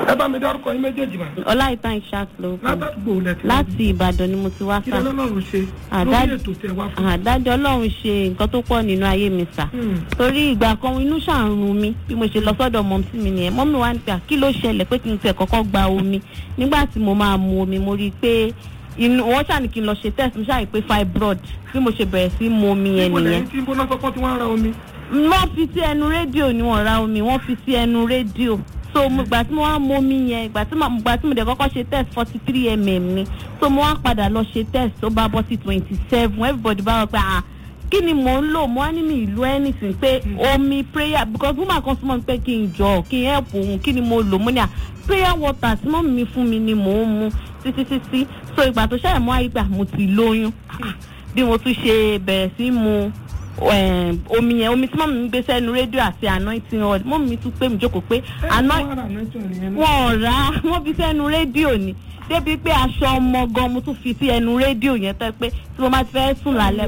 ẹ bá mi dárúkọ yín méjèèjì mà. Ọláìtàn Ìṣàkó. látàgbò lẹ ti láti Ìbàdàn ni mo ti wá kí sá. lọ́lọ́run ṣe lórí ètò tẹ wá fún. àdájọ́ Ọlọ́run ṣe nǹkan tó pọ̀ nínú ayé mi sá. torí ìgbà kan inú ṣàrùn mi bí mo ṣe lọ sọ́dọ̀ mọ́mísí mi nìyẹn mọ́mí wa ní pé kí ló ṣẹlẹ̀ pé kí n tẹ̀ kọ́kọ́ gba omi nígbà tí mo máa mu omi mo rí i pé inú wọ́n ṣàní kí n lọ ṣe test mo ṣàní pé fibroid bí mo ṣe bẹ̀rẹ̀ sí mu omi yẹn nìyẹn. tí bọ́lá sọ́kọ́ tí wọ́n ra omi. wọ́n fi sí ẹnu rédíò ni wọ́n ra omi wọ́n fi sí ẹnu rédíò so ìgbà tí mo wá mu omi yẹn ìgbà tí mo dẹ̀ kọ́kọ́ ṣe test 43 mm ni so mo wá padà lọ ṣe test ó bá bọ́ sí 27 everybody bá wọ pé kí ni mò ń lò mo wá ní mi ìlú anything pé omi prayer because woman kan súnmọ́ mi pé kí n jọ kí n help òun kí ni mo lò mo ní prayer water tí mọ́ mi fún mi ni mò ń mu títí so ìgbà tó ṣàyẹ̀ mọ́ àyíká mo ti lóyún bí mo tún ṣe bẹ̀rẹ̀ sí mu omi yẹn omi tí mọ́ mi gbé sẹ́nu rédíò àti anointing oil mọ́ mi tún pé mi jókòó pé wọ́n rà wọ́n fi sẹ́nu rédíò ni débi pé aṣọ ọmọ gan mo tún fi sí ẹnu rédíò yẹn tẹ́ pé tí mo bá ti fẹ́ sùn lálẹ́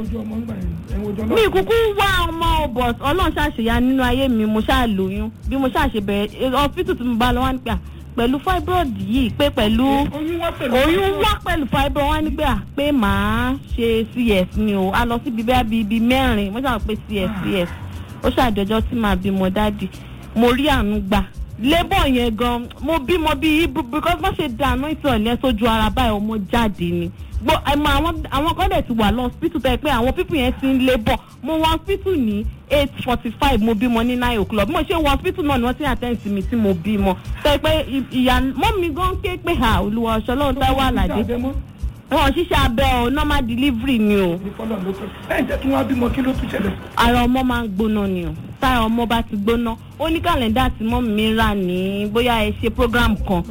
mi kúkú wá ọmọ ọbọ Ọlọ́run ṣàṣeyà nínú ayé mi mo ṣáà lóyún bí mo ṣáà ṣe bẹ̀rẹ̀ hospital tí mo bá lọ wá ní pé pẹ̀lú fibroid yìí pé pẹ̀lú oyún wá pẹ̀lú fibroid wá ní pé màá ṣe CS ni o a lọ síbi bíi mẹ́rin mo ṣáà pé CS ó ṣàjọjọ́ tí màá bímọ dáàdì mo rí àánú gbà labour yẹn gan mo bímọ bíi because wọ́n ṣe dànù ìtọ̀lẹ́ sójú ara báyìí ọmọ jáde ni àwọn kan dẹ̀ ti wà lọ hospital tẹ́ pé àwọn pípù yẹn ti ń labour mo wọ hospital ní 8:45 mo bímọ ní 9 o'clock mo ṣe wọ hospital náà ni wọ́n ti attend sí mi tí mo bímọ tẹ́ pé ìyá mọ́ mi gan ké pé olúwa ọ̀ṣọ́ lóhun tá wà ládé wọn ṣiṣẹ́ abẹ́ normal delivery ni o. lẹ́yìn tẹ́ tí wọ́n á bímọ kí ló tún ṣẹlẹ̀. ara ọmọ máa ń gbóná ni o tára ọmọ bá ti gbóná ó ní kàlẹ́ndà tí mọ́mì mi rà ní bóyá ẹ ṣe program kan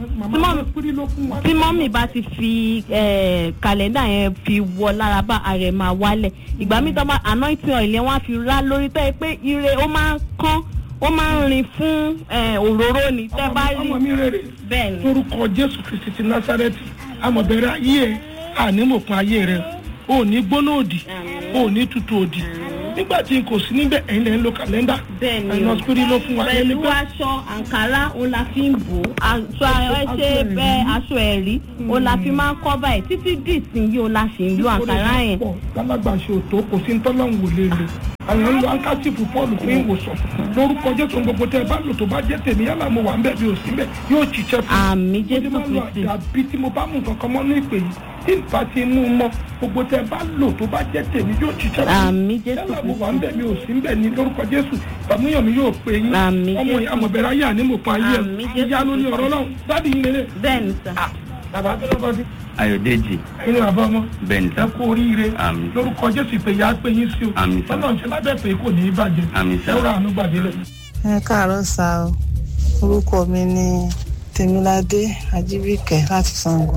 tí mọ́mì bá ti fi kàlẹ́ndà yẹn fi wọ lára bá ara ẹ̀ máa wálẹ̀ ìgbà mi tó máa anointing oil yẹn wọ́n á fi rá lórí tẹ́ pé ire ó máa ń kán ó máa ń rin fún òróró ni tẹ́ bá rí bẹ́ẹ̀ ni. lórúkọ Jésù Kristi ti Násárẹ́tì àmọ̀bẹ̀rẹ̀ ayé ẹ̀ ànímọ̀kun ayé rẹ̀ ò ní gbóná òdì ò ní tutù òdì nígbà tí n kò sí níbẹ̀ ẹ̀yin lẹ́yìn lo kàlẹ́ndà ẹ̀yin ọ̀sùpìrì ló fún wa. pẹ̀lú aṣọ àǹkárá òun la fi ń bò aṣọ ẹṣẹ bẹ́ẹ̀ aṣọ ẹ̀rí òun la fi máa ń kọ́ báyìí títí dìsìn yìí òun la fi ń lo àǹkárá yẹn. lálágbà ṣe òtó kò sí ntọ́lọ́hún wò lè lò àwọn ń lo ankásífù Pọ́ọ̀lù fún ìwòsàn lórúkọ Jésù gbogbo tẹ bá lò tó bá jẹ́ tèmi yálà mo wà ń bẹ̀ bí o sí bẹ̀ yóò ṣiṣẹ́ fún mi. àmín Jésù Kristi. àbí tí mo bá mú nǹkan kan mọ́ ní ìpè yìí tí n bá ti mú mọ́ gbogbo tẹ bá lò tó bá jẹ́ tèmi yóò ṣiṣẹ́ fún mi. àmín Jésù Kristi. yálà mo wà ń bẹ̀ mi ò sí ń bẹ̀ ní lórúkọ Jésù ìfàmúyàn mi yóò pè yín. àmín Jésù. ọmọ àmọ̀bẹ̀rẹ̀ ayé ànímọ̀pọ̀ ayé ẹ̀ ìyanu ní ọ̀rọ̀ náà dáàdi yín lélẹ̀. bẹ́ẹ̀ni sà. bàbá abẹ́lẹ́bọ̀dé. Ayọ̀dèjì. inú àbọ̀ ọmọ. bẹ́ẹ̀ni sà. ẹ kú oríire. àmín. lórúkọ Jésù ìpè yà á pé yín sí o. àmín sà. Ọlọ́run ṣe lábẹ́ pé kò ní í bàjẹ́. àmín sà. lọ́rọ̀ àánú gbàdélẹ̀. ẹ káàárọ̀ sá o orúkọ mi ni Tèmiládé Ajíbíkẹ́ láti Ṣàngó.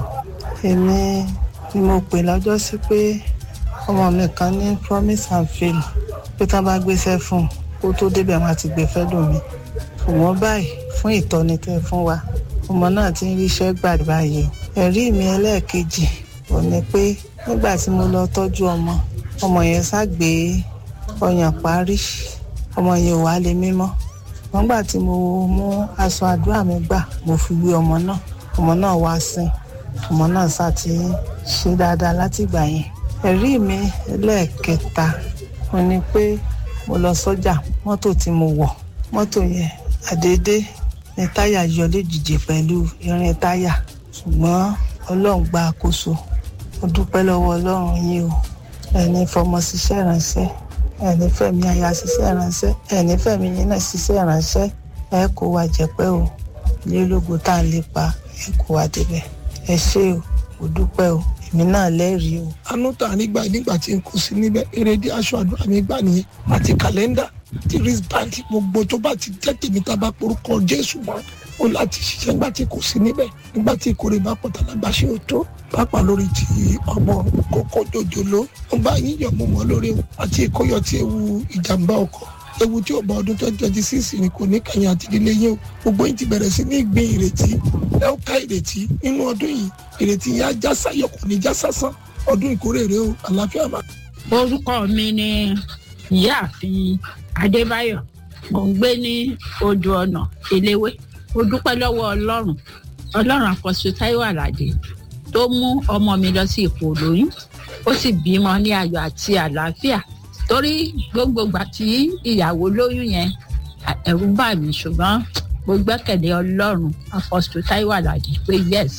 èmi ni mo pè lọ́jọ́ sí pé ọmọ mi kan ní promise and fail pé tá a bá gbéṣẹ́ fún un kó tó débẹ̀ wọn àti gbé fẹ́ lómi. ṣùgbọ́n báyìí fún ìtọ́ni tẹ́ fún wa ọmọ náà ti ń ríṣẹ́ gbà báyìí. ẹ̀rí mi ẹlẹ́ẹ̀kejì ò ní pé nígbà tí mo lọ tọ́jú ọmọ yẹn ságbé ọyàn parí ọmọ yẹn ò wá lè mímọ́. nígbà tí mo mú aṣọ àdúrà mi gbà mo fi gbé ọmọ náà wá sìn ọmọ náà sá ti ṣe dáadáa látìgbà yẹn. ẹ̀rí mi ẹlẹ́ẹ̀kẹta ò ní pé mo lọ sọ́jà mọ́tò tí mo wọ̀ mọ́tò yẹn àdédé ní táyà yọ lójijì pẹ̀lú irin táyà ṣùgbọ́n Ọlọ́run gba àkóso. mo dúpẹ́ lọ́wọ́ Ọlọ́run yín o ẹni fọmọ ṣiṣẹ́ ìránṣẹ́ ẹni fẹ̀mí aya ṣiṣẹ́ ìránṣẹ́ ẹni fẹ̀mí yín náà ṣiṣẹ́ ìránṣẹ́ ẹ kó wa jẹ́pẹ́ o ilé ológo tá à ń lépa ẹ kó wa débẹ̀ ẹ ṣé o mo dúpẹ́ o èmi náà lẹ́rìí o. àánú tà nígbà tí n kò sí níbẹ̀ èrèdí aṣọ àdúrà mi gbà nìyẹn àti kàlẹ́ndà àti wristband gbogbo tó bá ti jẹ́ tèmi tá a bá porúkọ Jésù mọ́ ó láti ṣiṣẹ́ nígbà tí kò sí níbẹ̀ nígbà tí ìkórè bá pọ̀ tàlágbà ṣe ò tó pápá lórí ti ọmọ kókó jòjòló wọn bá yíyọ mọ mọ lórí àti ìkóyọ tí ewu ìjàmbá ọkọ̀ ewu tí ó bá ọdún 2026 ni kò ní kẹyìn àti ìdílé yín o gbogbo yín ti bẹ̀rẹ̀ sí ní gbin ìrètí ẹ ó ká ìrètí nínú ọdún yìí ìrètí yẹn á já sáyọ kò ní já sásán ọdún ìkórè rèé o àlàáfíà máa. orúkọ mi ni ìyáàfin Adébáyọ̀ mo ń gbé ní odò ọ̀nà eléwé mo dúpẹ́ lọ́wọ́ ọlọ́run àpọ̀sù Táíwò Àlàdé tó mú ọmọ mi lọ sí ipò olóyún ó sì bímọ ní ayọ̀ àti àlàáfíà torí gbogbo ìgbà tí ìyàwó lóyún yẹn ẹ̀rù bà mí ṣùgbọ́n mo gbẹ́kẹ̀lé ọlọ́run àpọ̀sù Táíwò Àlàdé pé yes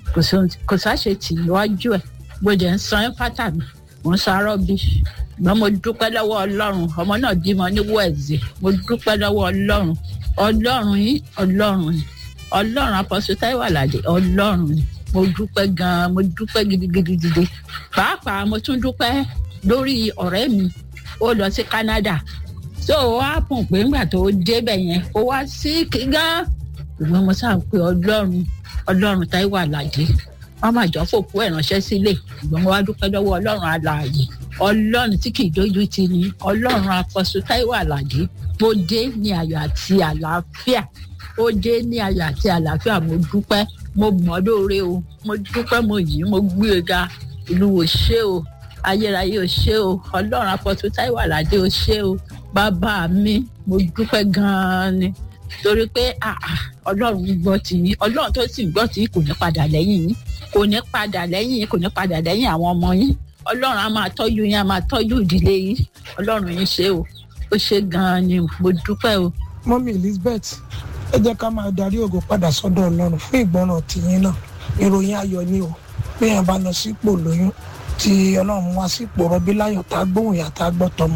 kò sáṣe tì níwájú ẹ̀ mo dẹ̀ ń san ẹ́pátá mi mo ń san rọ́bì ṣùgbọ́n mo dúpẹ́ lọ́wọ́ ọlọ́run ọmọ náà bímọ ní wẹ́ẹ̀zì mo dúpẹ́ lọ́wọ́ ọlọ́run yìí ọlọ́run àpọ̀sù Táíwò Àlàdé ọlọ́run ni mo dúpẹ́ gan-an mo dúpẹ́ gidigidi pàápàá mo tún dúpẹ́ lórí ọ̀rẹ́ mi ó lọ sí Canada so ó wá pọ̀n pé ńgbà tó débẹ̀ yẹn ó wá sí kígán ṣùgbọ́n mo sáà pé ọlọ́run Táíwò Àlàdé wọ́n máa jọ fòkú ẹ̀ ránṣẹ́ sílé ṣùgbọ́n mo wá dúpẹ́ lọ́wọ́ ọlọ́run alààyè ọlọ́run tí kì í dójú tì ní ọlọ́run àpọ̀sù Táíwò Àlàdé mo dé ní ayọ̀ àti àlàáfíà ó dé ní ayọ̀ àti àlàáfíà mo dúpẹ́ mo mọ̀ lóore o mo dúpẹ́ mo yìí mo gbé e ga ìlú ò ṣe o ayérayé ò ṣe o ọlọ́run àpọ̀sù Táíwò Àlàdé ò ṣe o bàbá mi mo dúpẹ́ gan-an ni torí pé ọlọ́run gbọ́ tì yín ọlọ́run tó sì gbọ́ tì yín kò ní padà lẹ́yìn yín kò ní padà lẹ́yìn àwọn ọmọ yín ọlọ́run á máa tọ́jú yín á máa tọ́jú ìdílé yín ọlọ́run yín ṣe o ó ṣe gan-an ni mo dúpẹ́ o. mọ́mí Elizabeth ẹ jẹ́ ká máa darí ògo padà sọ́dọ̀ ọlọ́run fún ìgbọràn tìyín náà ìròyìn ayọ̀ ni o pé yẹn bá lọ sípò lóyún tí ọlọ́run wá sípò rọbí láyọ̀ tá a gbóhùn yà tá a gbọ́ tọmọ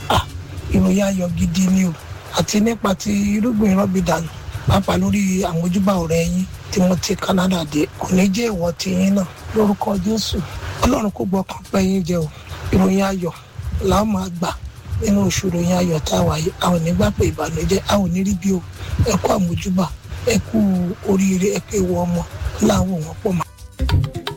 ìròyìn ayọ̀ gidi ni o àti nípa ti irúgbìn rọ́bì dànù pàápàá lórí àwọn ojúbà ọ̀rẹ́ yín tí wọ́n ti Canada dé kò ní jẹ́ ìwọ tìyín náà lórúkọ Jésù ọlọ́run kò gbọ́ ọkàn pẹ́ yín jẹ o ìròyìn ayọ̀ làwọn máa gbà nínú oṣù ìròyìn ayọ̀ tá a wà yìí a ò ní gbà pé ìbànújẹ́ a ò ní rí bí o ẹ kú àmójúbà ẹ kú oríire ẹ pé ìwọ ọmọ láwọn wọn pọ̀ mọ́.